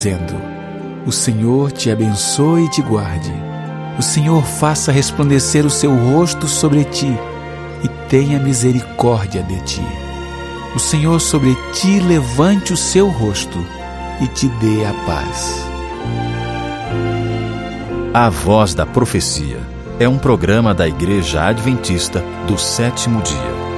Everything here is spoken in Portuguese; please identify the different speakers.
Speaker 1: dizendo: o Senhor te abençoe e te guarde. O Senhor faça resplandecer o seu rosto sobre ti e tenha misericórdia de ti. O Senhor sobre ti levante o seu rosto e te dê a paz.
Speaker 2: A Voz da Profecia é um programa da Igreja Adventista do Sétimo Dia.